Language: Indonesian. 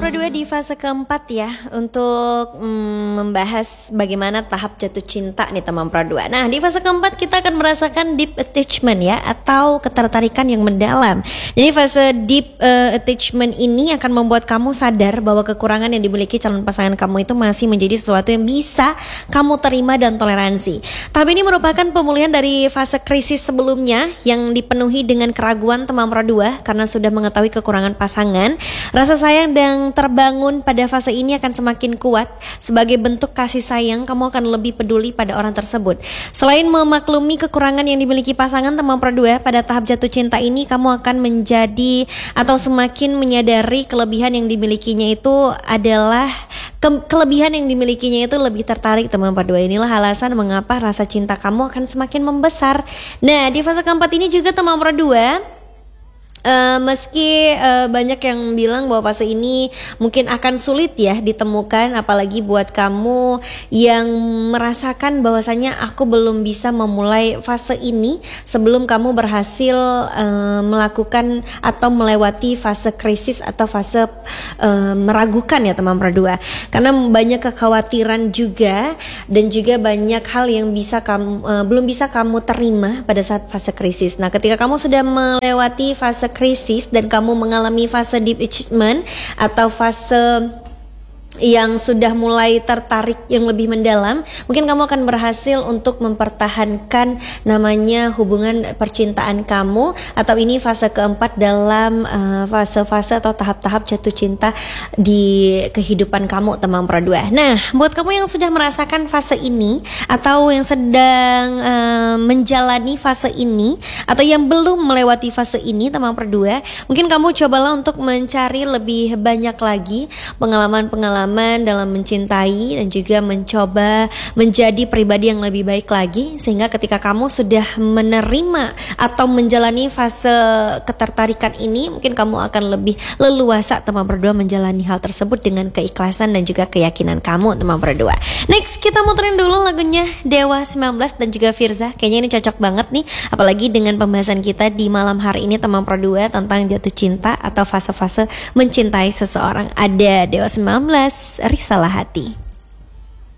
Pro 2 di fase keempat ya untuk membahas bagaimana tahap jatuh cinta nih teman Pro 2. Nah di fase keempat kita akan merasakan deep attachment ya, atau ketertarikan yang mendalam. Jadi fase deep attachment ini akan membuat kamu sadar bahwa kekurangan yang dimiliki calon pasangan kamu itu masih menjadi sesuatu yang bisa kamu terima dan toleransi. Tahap ini merupakan pemulihan dari fase krisis sebelumnya yang dipenuhi dengan keraguan teman Pro 2 karena sudah mengetahui kekurangan pasangan. Rasa sayang dan terbangun pada fase ini akan semakin kuat. Sebagai bentuk kasih sayang, kamu akan lebih peduli pada orang tersebut. Selain memaklumi kekurangan yang dimiliki pasangan teman Pro 2, pada tahap jatuh cinta ini kamu akan menjadi atau semakin menyadari kelebihan yang dimilikinya itu adalah kelebihan yang dimilikinya itu lebih tertarik teman Pro 2. Inilah alasan mengapa rasa cinta kamu akan semakin membesar. Nah di fase keempat ini juga teman Pro 2, meski banyak yang bilang bahwa fase ini mungkin akan sulit ya ditemukan, apalagi buat kamu yang merasakan bahwasanya aku belum bisa memulai fase ini sebelum kamu berhasil melakukan atau melewati fase krisis atau fase meragukan ya teman Pro 2. Karena banyak kekhawatiran juga dan juga banyak hal yang bisa kamu belum bisa kamu terima pada saat fase krisis. Nah ketika kamu sudah melewati fase krisis dan kamu mengalami fase deep attachment atau fase yang sudah mulai tertarik yang lebih mendalam, mungkin kamu akan berhasil untuk mempertahankan namanya hubungan percintaan kamu, atau ini fase keempat dalam fase-fase atau tahap-tahap jatuh cinta di kehidupan kamu teman Pro 2. Nah buat kamu yang sudah merasakan fase ini atau yang sedang menjalani fase ini atau yang belum melewati fase ini teman Pro 2, mungkin kamu cobalah untuk mencari lebih banyak lagi pengalaman-pengalaman dalam mencintai dan juga mencoba menjadi pribadi yang lebih baik lagi, sehingga ketika kamu sudah menerima atau menjalani fase ketertarikan ini, mungkin kamu akan lebih leluasa teman Pro 2 menjalani hal tersebut dengan keikhlasan dan juga keyakinan kamu teman Pro 2. Next kita muterin dulu lagunya Dewa 19 dan juga Firza. Kayaknya ini cocok banget nih, apalagi dengan pembahasan kita di malam hari ini teman Pro 2 tentang jatuh cinta atau fase-fase mencintai seseorang. Ada Dewa 19, Risalah Hati.